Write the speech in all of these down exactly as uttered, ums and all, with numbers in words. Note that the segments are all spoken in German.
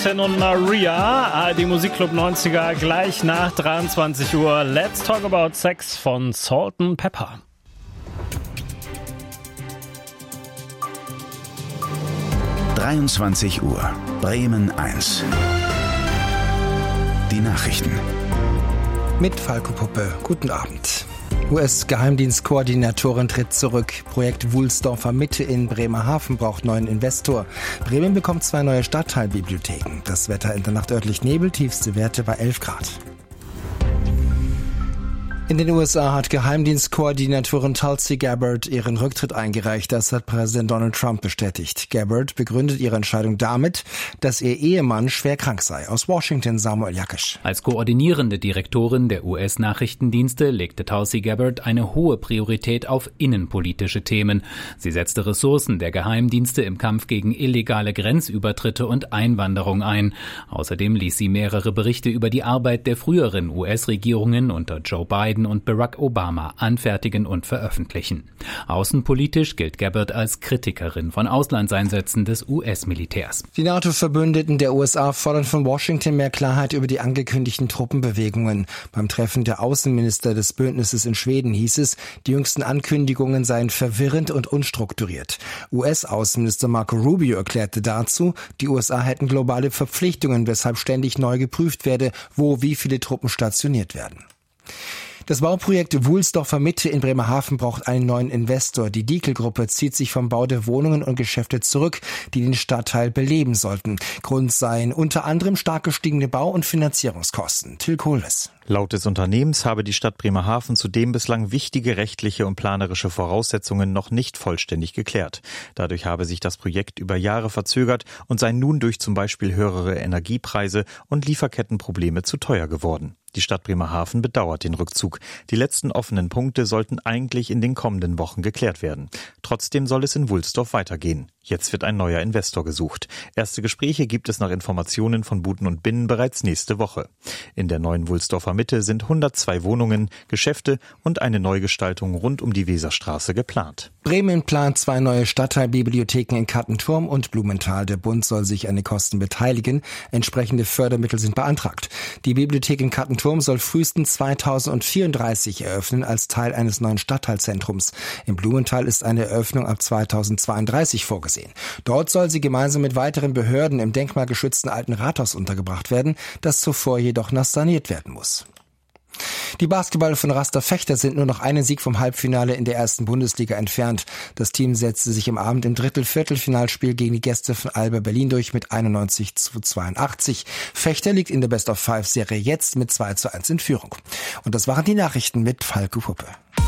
Und Maria, A R D Musikclub neunziger, gleich nach dreiundzwanzig Uhr. Let's Talk About Sex von Salt and Pepper. dreiundzwanzig Uhr, Bremen eins. Die Nachrichten. Mit Falco Puppe. Guten Abend. U S-Geheimdienstkoordinatorin tritt zurück. Projekt Wulsdorfer Mitte in Bremerhaven braucht neuen Investor. Bremen bekommt zwei neue Stadtteilbibliotheken. Das Wetter in der Nacht örtlich Nebel, tiefste Werte bei elf Grad. In den U S A hat Geheimdienstkoordinatorin Tulsi Gabbard ihren Rücktritt eingereicht. Das hat Präsident Donald Trump bestätigt. Gabbard begründet ihre Entscheidung damit, dass ihr Ehemann schwer krank sei. Aus Washington Samuel Jakisch. Als koordinierende Direktorin der U S-Nachrichtendienste legte Tulsi Gabbard eine hohe Priorität auf innenpolitische Themen. Sie setzte Ressourcen der Geheimdienste im Kampf gegen illegale Grenzübertritte und Einwanderung ein. Außerdem ließ sie mehrere Berichte über die Arbeit der früheren U S-Regierungen unter Joe Biden und Barack Obama anfertigen und veröffentlichen. Außenpolitisch gilt Gabbard als Kritikerin von Auslandseinsätzen des U S-Militärs. Die NATO-Verbündeten der U S A fordern von Washington mehr Klarheit über die angekündigten Truppenbewegungen. Beim Treffen der Außenminister des Bündnisses in Schweden hieß es, die jüngsten Ankündigungen seien verwirrend und unstrukturiert. U S-Außenminister Marco Rubio erklärte dazu, die U S A hätten globale Verpflichtungen, weshalb ständig neu geprüft werde, wo wie viele Truppen stationiert werden. Das Bauprojekt Wulsdorfer Mitte in Bremerhaven braucht einen neuen Investor. Die Diekel-Gruppe zieht sich vom Bau der Wohnungen und Geschäfte zurück, die den Stadtteil beleben sollten. Grund seien unter anderem stark gestiegene Bau- und Finanzierungskosten. Till Kohles. Laut des Unternehmens habe die Stadt Bremerhaven zudem bislang wichtige rechtliche und planerische Voraussetzungen noch nicht vollständig geklärt. Dadurch habe sich das Projekt über Jahre verzögert und sei nun durch zum Beispiel höhere Energiepreise und Lieferkettenprobleme zu teuer geworden. Die Stadt Bremerhaven bedauert den Rückzug. Die letzten offenen Punkte sollten eigentlich in den kommenden Wochen geklärt werden. Trotzdem soll es in Wulsdorf weitergehen. Jetzt wird ein neuer Investor gesucht. Erste Gespräche gibt es nach Informationen von Buden und Binnen bereits nächste Woche. In der neuen Wulsdorfer Mitte sind hundertzwei Wohnungen, Geschäfte und eine Neugestaltung rund um die Weserstraße geplant. Bremen plant zwei neue Stadtteilbibliotheken in Kattenturm und Blumenthal. Der Bund soll sich an den Kosten beteiligen. Entsprechende Fördermittel sind beantragt. Die Bibliothek in Kattenturm soll frühestens zweitausendvierunddreißig eröffnen als Teil eines neuen Stadtteilzentrums. In Blumenthal ist eine Eröffnung ab zweitausendzweiunddreißig vorgesehen. Dort soll sie gemeinsam mit weiteren Behörden im denkmalgeschützten alten Rathaus untergebracht werden, das zuvor jedoch noch saniert werden muss. Die Basketballer von Raster Fechter sind nur noch einen Sieg vom Halbfinale in der ersten Bundesliga entfernt. Das Team setzte sich am Abend im Drittel-Viertelfinalspiel gegen die Gäste von Alba Berlin durch mit einundneunzig zu zweiundachtzig. Fechter liegt in der Best-of-Five-Serie jetzt mit zwei zu eins in Führung. Und das waren die Nachrichten mit Falco Puppe.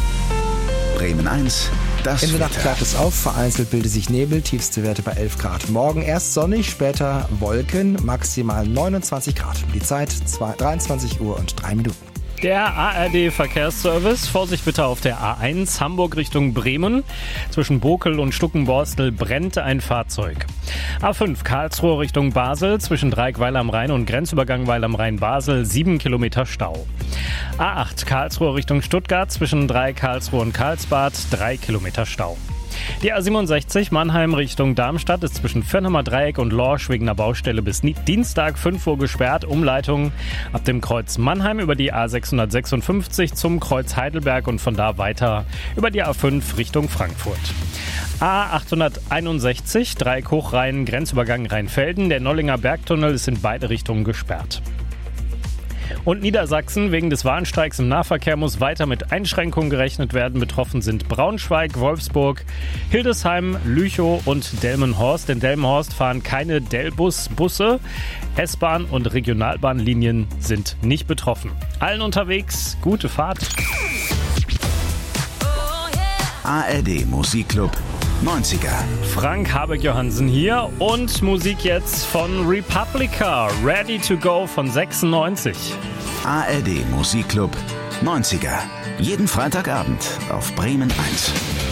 Bremen eins, das In der Nacht Wetter. klart es auf, vereinzelt bildet sich Nebel, tiefste Werte bei elf Grad. Morgen erst sonnig, später Wolken, maximal neunundzwanzig Grad. Die Zeit dreiundzwanzig Uhr und drei Minuten. Der A R D-Verkehrsservice. Vorsicht bitte auf der A eins, Hamburg Richtung Bremen. Zwischen Bokel und Stuckenborstel brennt ein Fahrzeug. A fünf, Karlsruhe Richtung Basel. Zwischen Dreieck-Weil am Rhein und Grenzübergang Weil am Rhein-Basel. sieben Kilometer Stau. A acht, Karlsruhe Richtung Stuttgart. Zwischen Dreieck Karlsruhe und Karlsbad. drei Kilometer Stau. Die A siebenundsechzig Mannheim Richtung Darmstadt ist zwischen Firnheimer Dreieck und Lorsch wegen einer Baustelle bis Dienstag fünf Uhr gesperrt. Umleitung ab dem Kreuz Mannheim über die A sechshundertsechsundfünfzig zum Kreuz Heidelberg und von da weiter über die A fünf Richtung Frankfurt. A achthunderteinundsechzig Dreieck Hochrhein Grenzübergang Rheinfelden. Der Nollinger Bergtunnel ist in beide Richtungen gesperrt. Und Niedersachsen wegen des Warnstreiks im Nahverkehr muss weiter mit Einschränkungen gerechnet werden. Betroffen sind Braunschweig, Wolfsburg, Hildesheim, Lüchow und Delmenhorst. In Delmenhorst fahren keine Delbus-Busse. S-Bahn- und Regionalbahnlinien sind nicht betroffen. Allen unterwegs, gute Fahrt. A R D Musikclub neunziger. Frank Habeck-Johansen hier und Musik jetzt von Republica, Ready to Go von sechsundneunzig. A R D Musikclub neunziger. Jeden Freitagabend auf Bremen eins.